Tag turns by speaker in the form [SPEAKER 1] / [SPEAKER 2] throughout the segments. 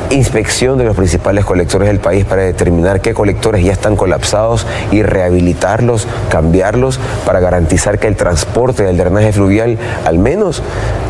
[SPEAKER 1] inspección de los principales colectores del país para determinar qué colectores ya están colapsados y rehabilitarlos, cambiarlos, para garantizar que el transporte del drenaje fluvial al menos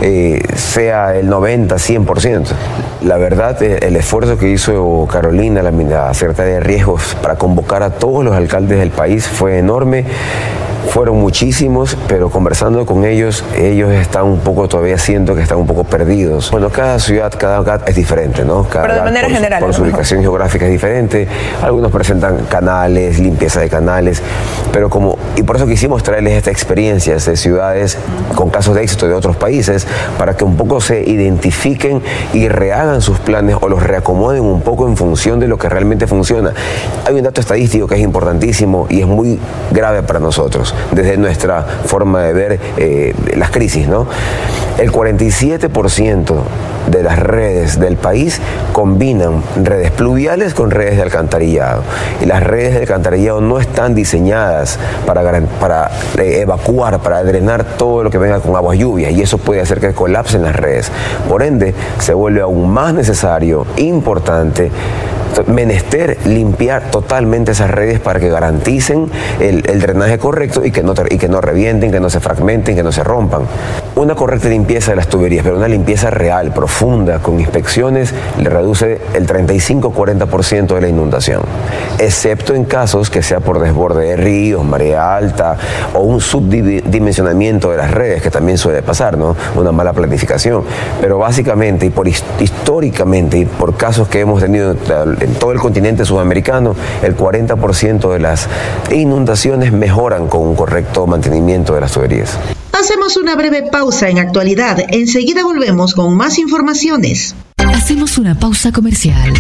[SPEAKER 1] sea el 90-100%. La verdad, el esfuerzo que hizo Carolina, la Secretaria de Riesgos, para convocar a todos los alcaldes del país fue enorme. Fueron muchísimos, pero conversando con ellos están un poco, todavía siento que están un poco perdidos. Bueno, cada ciudad es diferente, ¿no?
[SPEAKER 2] Pero de manera general.
[SPEAKER 1] Por su ubicación geográfica es diferente. Algunos presentan canales, limpieza de canales, pero y por eso quisimos traerles estas experiencias de ciudades con casos de éxito de otros países, para que un poco se identifiquen y rehagan sus planes o los reacomoden un poco en función de lo que realmente funciona. Hay un dato estadístico que es importantísimo y es muy grave para nosotros, desde nuestra forma de ver las crisis, ¿no? El 47% de las redes del país combinan redes pluviales con redes de alcantarillado. Y las redes de alcantarillado no están diseñadas para evacuar, para drenar todo lo que venga con aguas lluvias, y eso puede hacer que colapsen las redes. Por ende, se vuelve aún más necesario, importante, menester limpiar totalmente esas redes para que garanticen el drenaje correcto y que no revienten, que no se fragmenten, que no se rompan. Una correcta limpieza de las tuberías, pero una limpieza real, profunda, con inspecciones, le reduce el 35-40% de la inundación, excepto en casos que sea por desborde de ríos, marea alta o un subdimensionamiento de las redes, que también suele pasar, ¿no? Una mala planificación. Pero básicamente, y históricamente, y por casos que hemos tenido en todo el continente sudamericano, el 40% de las inundaciones mejoran con un correcto mantenimiento de las tuberías.
[SPEAKER 3] Hacemos una breve pausa en actualidad. Enseguida volvemos con más informaciones.
[SPEAKER 4] Hacemos una pausa comercial.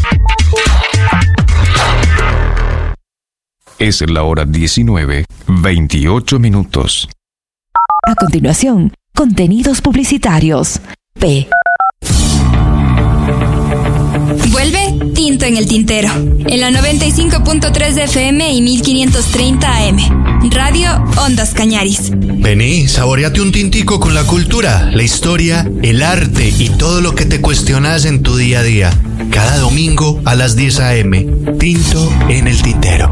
[SPEAKER 5] Es la hora 19:28.
[SPEAKER 4] A continuación, contenidos publicitarios.
[SPEAKER 6] Vuelve Tinto en el Tintero, en la 95.3 de FM y 1530 AM. Radio Ondas Cañaris.
[SPEAKER 7] Vení, saboreate un tintico con la cultura, la historia, el arte y todo lo que te cuestionas en tu día a día. Cada domingo a las 10 AM. Tinto en el Tintero.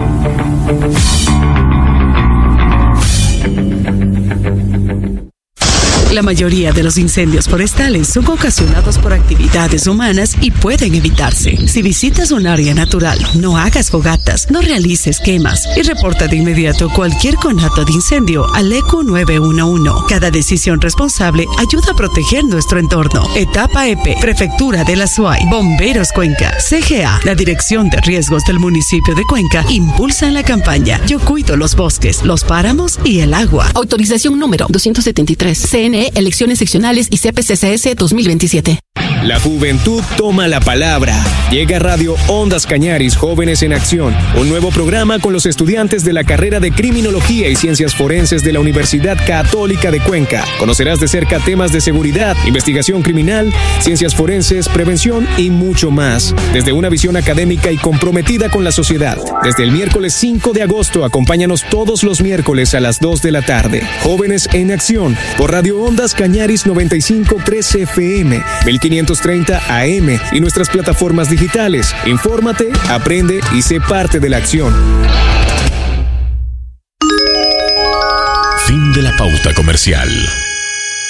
[SPEAKER 8] La mayoría de los incendios forestales son ocasionados por actividades humanas y pueden evitarse. Si visitas un área natural, no hagas fogatas, no realices quemas y reporta de inmediato cualquier conato de incendio al ECU 911. Cada decisión responsable ayuda a proteger nuestro entorno. Etapa EP, Prefectura de la SUAY, Bomberos Cuenca, CGA, la Dirección de Riesgos del municipio de Cuenca impulsan la campaña Yo cuido los bosques, los páramos y el agua.
[SPEAKER 9] Autorización número 273, CNE, Elecciones Seccionales y CPCCS 2027.
[SPEAKER 10] La juventud toma la palabra. Llega Radio Ondas Cañaris, Jóvenes en Acción, un nuevo programa con los estudiantes de la carrera de Criminología y Ciencias Forenses de la Universidad Católica de Cuenca. Conocerás de cerca temas de seguridad, investigación criminal, ciencias forenses, prevención y mucho más, desde una visión académica y comprometida con la sociedad. Desde el miércoles 5 de agosto, acompáñanos todos los miércoles a las 2 de la tarde. Jóvenes en Acción, por Radio Ondas Cañaris 95.3 FM, 1530 AM y nuestras plataformas digitales. Infórmate, aprende y sé parte de la acción.
[SPEAKER 5] Fin de la pauta comercial.